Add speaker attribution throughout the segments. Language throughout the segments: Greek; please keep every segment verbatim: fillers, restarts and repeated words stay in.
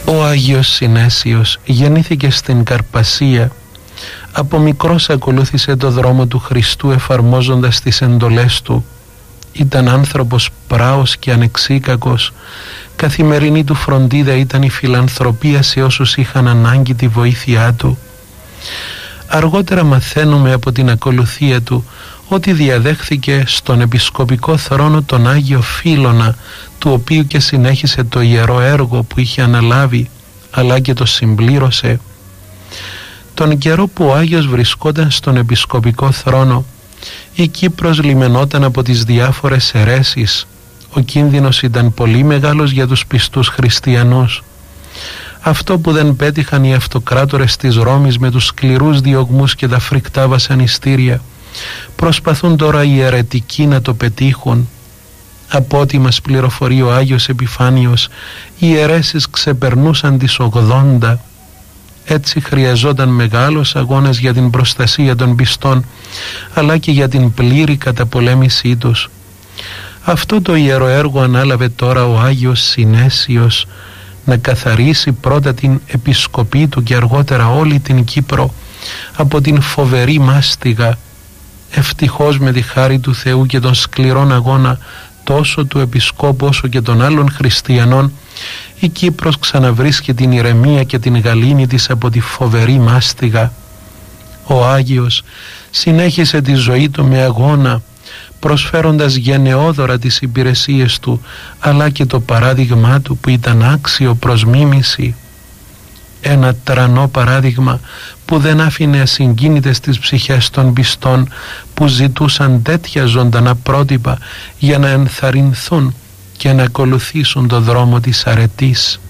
Speaker 1: Ο Άγιος Συνέσιος γεννήθηκε στην Καρπασία. Από μικρός ακολούθησε το δρόμο του Χριστού εφαρμόζοντας τις εντολές του. Ήταν άνθρωπος πράος και ανεξίκακος. Καθημερινή του φροντίδα ήταν η φιλανθρωπία σε όσους είχαν ανάγκη τη βοήθειά του. Αργότερα μαθαίνουμε από την ακολουθία του ότι διαδέχθηκε στον επισκοπικό θρόνο τον Άγιο Φίλωνα, του οποίου και συνέχισε το ιερό έργο που είχε αναλάβει, αλλά και το συμπλήρωσε. Τον καιρό που ο Άγιος βρισκόταν στον επισκοπικό θρόνο, η Κύπρος λιμενόταν από τις διάφορες αιρέσεις. Ο κίνδυνος ήταν πολύ μεγάλος για τους πιστούς χριστιανούς. Αυτό που δεν πέτυχαν οι αυτοκράτορες της Ρώμης με τους σκληρούς διωγμούς και τα φρικτά βασανιστήρια, προσπαθούν τώρα οι αιρετικοί να το πετύχουν. Από ό,τι μας πληροφορεί ο Άγιος Επιφάνιος, οι αιρέσεις ξεπερνούσαν τις ογδόντα. Έτσι χρειαζόταν μεγάλος αγώνας για την προστασία των πιστών, αλλά και για την πλήρη καταπολέμησή τους. Αυτό το ιερό έργο ανάλαβε τώρα ο Άγιος Συνέσιος, να καθαρίσει πρώτα την επισκοπή του και αργότερα όλη την Κύπρο από την φοβερή μάστιγα. Ευτυχώς με τη χάρη του Θεού και τον σκληρόν αγώνα τόσο του επισκόπου όσο και των άλλων χριστιανών, η Κύπρος ξαναβρίσκει την ηρεμία και την γαλήνη της από τη φοβερή μάστιγα. Ο Άγιος συνέχισε τη ζωή του με αγώνα, προσφέροντας γενναιόδωρα τις υπηρεσίες του, αλλά και το παράδειγμά του που ήταν άξιο προς μίμηση. Ένα τρανό παράδειγμα που δεν άφηνε ασυγκίνητες τις ψυχές των πιστών, που ζητούσαν τέτοια ζωντανά πρότυπα για να ενθαρρυνθούν και να ακολουθήσουν το δρόμο της αρετής.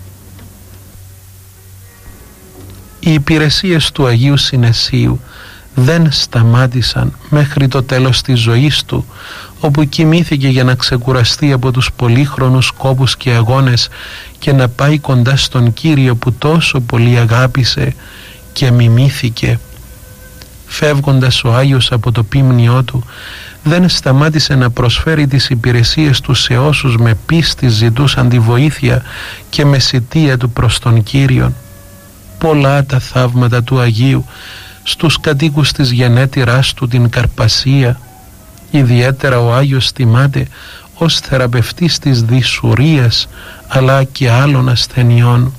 Speaker 1: Οι υπηρεσίες του Αγίου Συνεσίου δεν σταμάτησαν μέχρι το τέλος της ζωής του, όπου κοιμήθηκε για να ξεκουραστεί από τους πολύχρονους κόπους και αγώνες και να πάει κοντά στον Κύριο που τόσο πολύ αγάπησε και μιμήθηκε. Φεύγοντας ο Άγιος από το ποίμνιό του, δεν σταμάτησε να προσφέρει τις υπηρεσίες του σε όσους με πίστη ζητούσαν τη βοήθεια και με σιτεία του προς τον Κύριον. Πολλά τα θαύματα του Αγίου στους κατοίκους της γενέτειράς του την Καρπασία. Ιδιαίτερα ο Άγιος τιμάται ως θεραπευτής της δυσουρίας αλλά και άλλων ασθενειών.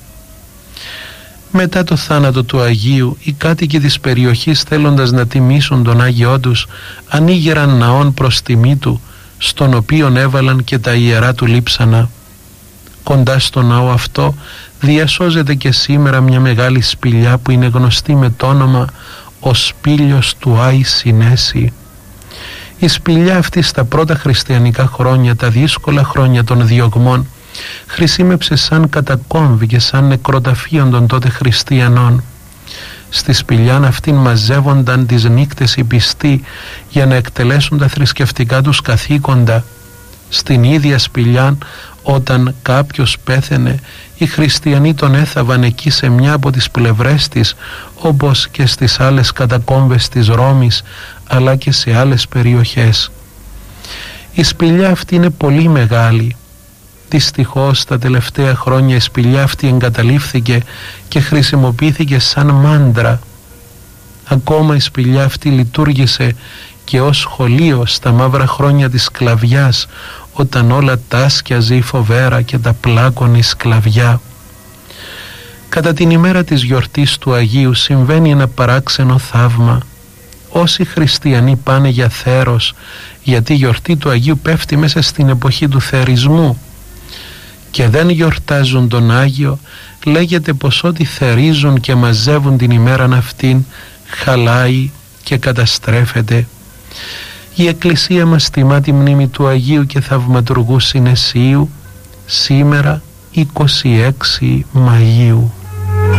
Speaker 1: Μετά το θάνατο του Αγίου, οι κάτοικοι της περιοχής, θέλοντας να τιμήσουν τον Άγιό τους, ανοίγεραν ναόν προς τιμή του, στον οποίον έβαλαν και τα ιερά του λείψανα. Κοντά στο ναό αυτό διασώζεται και σήμερα μια μεγάλη σπηλιά που είναι γνωστή με το όνομα «Ο Σπήλιος του Άη Συνέση». Η σπηλιά αυτή στα πρώτα χριστιανικά χρόνια, τα δύσκολα χρόνια των διωγμών, χρησιμεύσε σαν κατακόμβη και σαν νεκροταφείο των τότε χριστιανών. Στη σπηλιάν αυτήν μαζεύονταν τις νύκτες οι πιστοί για να εκτελέσουν τα θρησκευτικά τους καθήκοντα. Στην ίδια σπηλιάν, όταν κάποιος πέθαινε, οι χριστιανοί τον έθαβαν εκεί σε μια από τις πλευρές της, όπως και στις άλλες κατακόμβες της Ρώμης, αλλά και σε άλλες περιοχές. Η σπηλιά αυτή είναι πολύ μεγάλη. Δυστυχώς τα τελευταία χρόνια η σπηλιά αυτή εγκαταλείφθηκε και χρησιμοποιήθηκε σαν μάντρα. Ακόμα η σπηλιά αυτή λειτουργήσε και ως σχολείο στα μαύρα χρόνια της σκλαβιάς, όταν όλα τάσκιαζε η φοβέρα και τα πλάκωνε η σκλαβιά. Κατά την ημέρα της γιορτής του Αγίου συμβαίνει ένα παράξενο θαύμα. Όσοι χριστιανοί πάνε για θέρος, γιατί η γιορτή του Αγίου πέφτει μέσα στην εποχή του θερισμού, και δεν γιορτάζουν τον Άγιο, λέγεται πως ό,τι θερίζουν και μαζεύουν την ημέραν αυτήν χαλάει και καταστρέφεται. Η Εκκλησία μας τιμά τη μνήμη του Αγίου και Θαυματουργού Συνεσίου σήμερα είκοσι έξι Μαΐου.